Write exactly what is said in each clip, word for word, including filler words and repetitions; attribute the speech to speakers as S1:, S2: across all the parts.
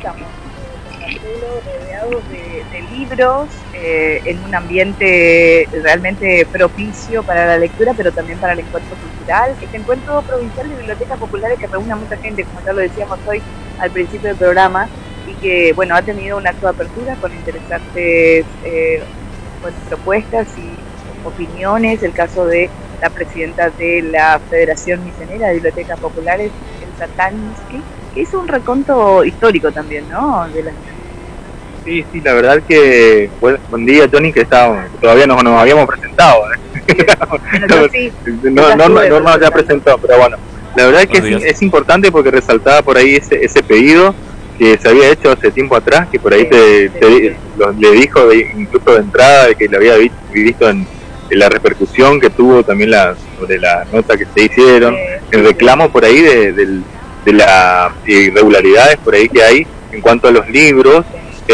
S1: estamos con Marcelo rodeados de, de libros, eh, en un ambiente realmente propicio para la lectura, pero también para el encuentro cultural. Este encuentro provincial de bibliotecas populares que reúne a mucha gente, como ya lo decíamos hoy al principio del programa, y que bueno, ha tenido un acto de apertura con interesantes eh, bueno, propuestas y opiniones. El caso de la presidenta de la Federación Misionera de Bibliotecas Populares, Elsa Tansky, que hizo un reconto histórico también, ¿no? De las...
S2: Sí, sí, la verdad que buen, buen día, Johnny, que estábamos, todavía no nos habíamos presentado, ¿eh? Bueno, sí, no, Norma, Norma ya presentó, pero bueno, la verdad que es, es importante porque resaltaba por ahí ese, ese pedido que se había hecho hace tiempo atrás, que por ahí sí, te, sí, te, sí. Lo, le dijo de, incluso de entrada de que le había visto en, en la repercusión que tuvo también la, sobre la nota que se hicieron, sí, el reclamo por ahí de, de, de las irregularidades por ahí que hay en cuanto a los libros,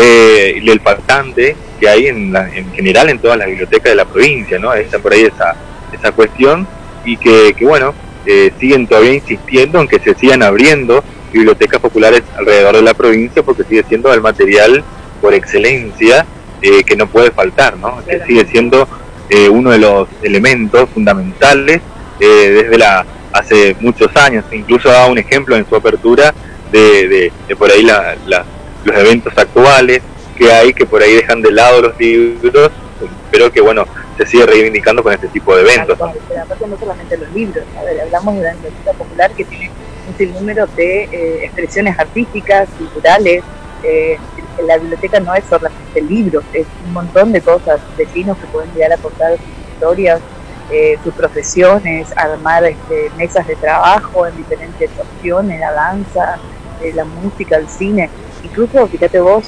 S2: eh, y el faltante que hay en, la, en general en todas las bibliotecas de la provincia, ¿no? Está por ahí esa, esa cuestión y que, que bueno, eh, siguen todavía insistiendo en que se sigan abriendo bibliotecas populares alrededor de la provincia porque sigue siendo el material por excelencia eh, que no puede faltar, ¿no? Que sigue siendo eh, uno de los elementos fundamentales eh, desde la hace muchos años. Incluso da un ejemplo en su apertura de, de, de por ahí la, la, los eventos actuales que hay que por ahí dejan de lado los libros, pero que bueno, se sigue reivindicando con este tipo de eventos.
S1: Claro, pero aparte no solamente los libros, a ver, hablamos de la biblioteca popular que tiene un sinnúmero de eh, expresiones artísticas, culturales. Eh, la biblioteca no es solamente libros, es un montón de cosas, vecinos que pueden llegar a contar sus historias, eh, sus profesiones, armar este, mesas de trabajo en diferentes opciones, la danza, eh, la música, el cine. Incluso, fíjate vos,